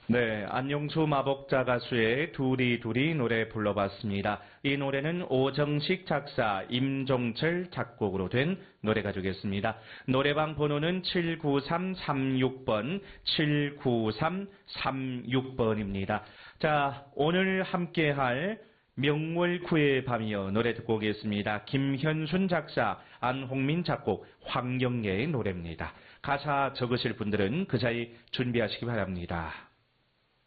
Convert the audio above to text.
네, 안용수 마복자 가수의 둘이 노래 불러봤습니다. 이 노래는 오정식 작사, 임종철 작곡으로 된 노래 가지겠습니다. 노래방 번호는 79336번, 79336번입니다. 자, 오늘 함께할 명월 9의 밤이여 노래 듣고 오겠습니다. 김현순 작사, 안홍민 작곡, 황영예의 노래입니다. 가사 적으실 분들은 그 사이 준비하시기 바랍니다.